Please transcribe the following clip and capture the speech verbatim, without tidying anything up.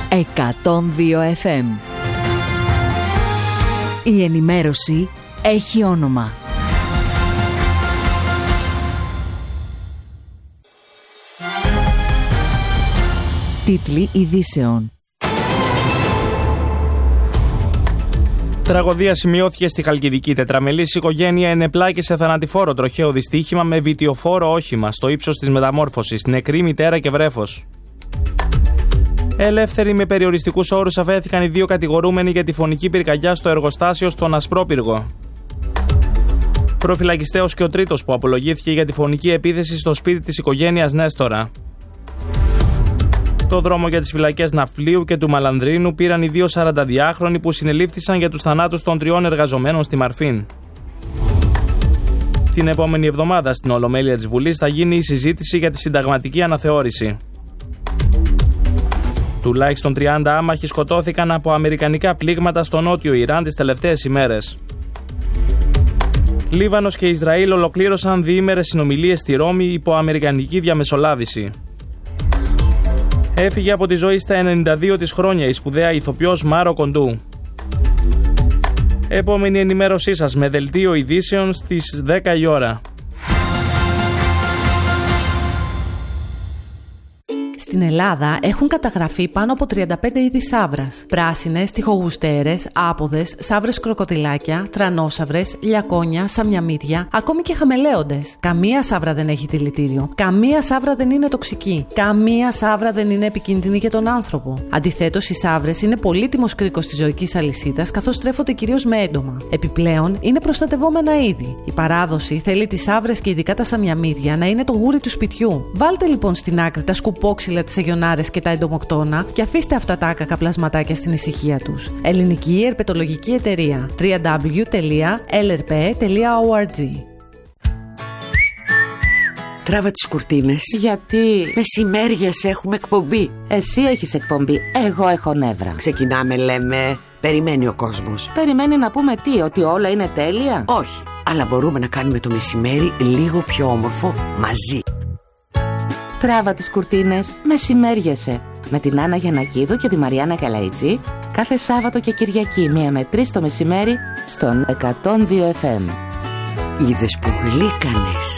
εκατόν δύο εφ εμ. Η ενημέρωση έχει όνομα. Τίτλοι ειδήσεων. Τραγωδία σημειώθηκε στη Χαλκιδική. Τετραμελής οικογένεια ενεπλάκη σε θανατηφόρο τροχαίο δυστύχημα με βιτιοφόρο όχημα στο ύψος της Μεταμόρφωσης. Νεκρή μητέρα και βρέφος. Ελεύθεροι με περιοριστικούς όρους αφέθηκαν οι δύο κατηγορούμενοι για τη φωνική πυρκαγιά στο εργοστάσιο στον Ασπρόπυργο. Προφυλακιστέος και ο τρίτος που απολογήθηκε για τη φωνική επίθεση στο σπίτι της οικογένειας Νέστορα. Το δρόμο για τις φυλακές Ναυπλίου και του Μαλανδρίνου πήραν οι δύο σαρανταδυάχρονοι που συνελήφθησαν για τους θανάτους των τριών εργαζομένων στη Μαρφίν. Την επόμενη εβδομάδα στην Ολομέλεια της Βουλής θα γίνει η συζήτηση για τη συνταγματική αναθεώρηση. Τουλάχιστον τριάντα άμαχοι σκοτώθηκαν από αμερικανικά πλήγματα στο νότιο Ιράν τις τελευταίες ημέρες. Λίβανος και Ισραήλ ολοκλήρωσαν διήμερες συνομιλίες στη Ρώμη υπό αμερικανική διαμεσολάβηση. Έφυγε από τη ζωή στα ενενήντα δύο της χρόνια η σπουδαία ηθοποιός Μάρο Κοντού. Επόμενη ενημέρωσή σας με δελτίο ειδήσεων στις δέκα η ώρα. Στην Ελλάδα έχουν καταγραφεί πάνω από τριάντα πέντε είδη σαύρας. Πράσινες, τοιχογουστέρες, άποδες, σαύρες κροκοδιλάκια, τρανόσαυρες, λιακόνια, σαμιαμίδια, ακόμη και χαμελέοντες. Καμία σαύρα δεν έχει δηλητήριο. Καμία σαύρα δεν είναι τοξική. Καμία σαύρα δεν είναι επικίνδυνη για τον άνθρωπο. Αντιθέτως, οι σαύρες είναι πολύτιμος κρίκος της ζωικής αλυσίδας, καθώς τρέφονται κυρίως με έντομα. Επιπλέον, είναι προστατευόμενα είδη. Η παράδοση θέλει τις σαύρες και ειδικά τα σαμιαμίδια να είναι το γούρι του σπιτιού. Βάλτε λοιπόν στην άκρη τα σκουπόξυλα, τις αιγιονάρες και τα εντομοκτώνα και αφήστε αυτά τα άκακα πλασματάκια στην ησυχία τους. Ελληνική Ερπετολογική Εταιρεία. double-u double-u double-u τελεία ελ ερ πι τελεία ο αρ τζι. Τράβα τις κουρτίνες. Γιατί? Μεσημέριες έχουμε εκπομπή. Εσύ έχεις εκπομπή, εγώ έχω νεύρα. Ξεκινάμε, λέμε. Περιμένει ο κόσμος. Περιμένει να πούμε τι, ότι όλα είναι τέλεια? Όχι, αλλά μπορούμε να κάνουμε το μεσημέρι λίγο πιο όμορφο μαζί. Τράβα τις κουρτίνες, μεσημέριεσαι. Με την Άννα Γιαννακίδου και τη Μαριάννα Καλαϊτζή κάθε Σάββατο και Κυριακή μία με τρεις το μεσημέρι στον εκατόν δύο εφ εμ. Είδες που γλύκανες.